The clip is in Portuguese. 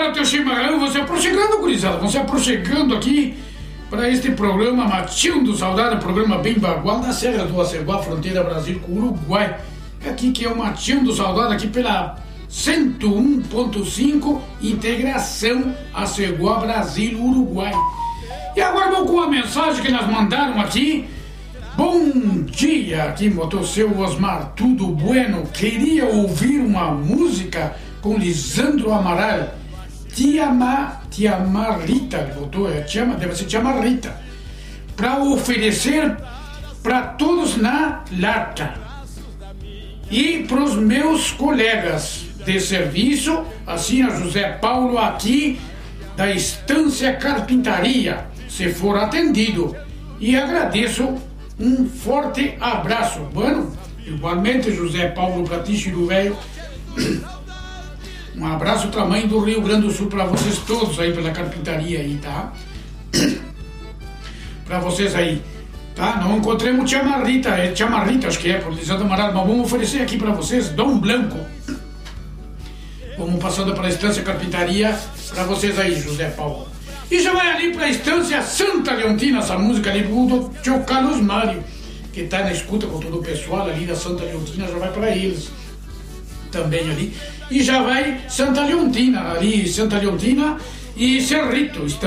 agora o teu chimarrão, você aproximando, gurizada, você aproximando aqui para este programa Matando Saudade, programa bem bagual da Serra do Aceguá, fronteira Brasil com Uruguai. Aqui que é o Matando Saudade, aqui pela 101.5, integração Aceguá, Brasil, Uruguai. E agora vou com a mensagem que nós mandaram aqui. Bom dia, aqui botou seu Osmar, tudo bueno? Queria ouvir uma música com Lisandro Amaral. Te amar Rita, botou, deve ser Te amar Rita, para oferecer para todos na lata e para os meus colegas de serviço, assim a José Paulo aqui da Estância Carpintaria, se for atendido, e agradeço, um forte abraço. Bueno, igualmente José Paulo para ti, Chiru Velho. Um abraço tamanho do Rio Grande do Sul para vocês todos aí pela carpintaria aí, tá? Para vocês aí, tá? Não encontremos Tia Marrita, acho que é, por Lisandro Amaral, mas vamos oferecer aqui para vocês Dom Blanco. Vamos passando para a Estância Carpintaria para vocês aí, José Paulo. E já vai ali para a Estância Santa Leontina, essa música ali do tio Carlos Mário, que tá na escuta com todo o pessoal ali da Santa Leontina, já vai para eles também ali. E já vai Santa Leontina ali, Santa Leontina e Cerrito.